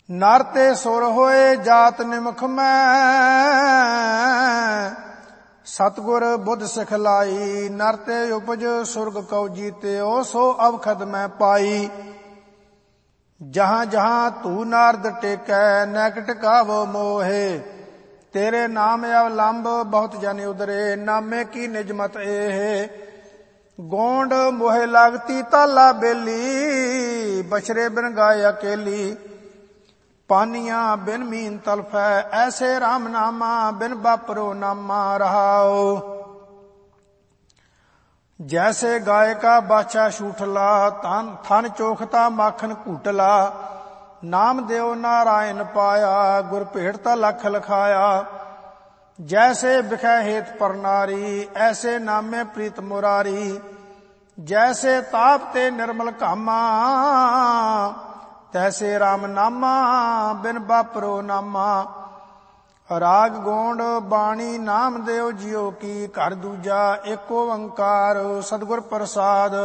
नर ते सुर होए जात निमख मैं, सतगुर बुध सिखलाई। नर ते उपज सुरग कौ जीते, ओ सो अवखद मैं पाई। जहाँ जहाँ तू नारद टेकै, नैक टिकावो मोहे। तेरे नाम अवलंब बहुत जन उदरे, नामे की निजमत एहे। गोंड मोहे लागती ताला बेली, बछरे बिन गाय अकेली। पानिया बिन मीन तलफै, ऐसे राम नामा बिन बापरो नामा रहाओ। जैसे गाय का बाछा शूठला, थन चोखता माखन कूटला। नाम देव नारायण पाया, गुर भेटता लख लखाया। जैसे बिखै हेत पर नारी, ऐसे नामे प्रीत मुरारी। जैसे ताप ते निर्मल कामा, तैसे राम नामा बिन बापरो नामा। राग गोंड बाणी नामदेव जियो की, घर दूजा एक ओंकार सतगुर प्रसाद।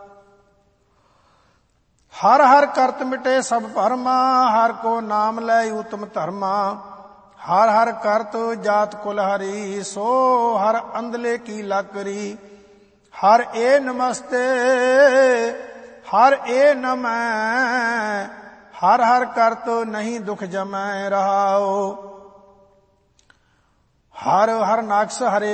हर हर करत मिटे सब भरमा, हर को नाम लै उत्तम धर्मा। हर हर करत जात कुल हरी, सो हर अंधले की लाकरी। हर ए नमस्ते हर ए नमः, हर हर करत नहीं दुख जमै रहाओ। हर हर नाक्ष हरे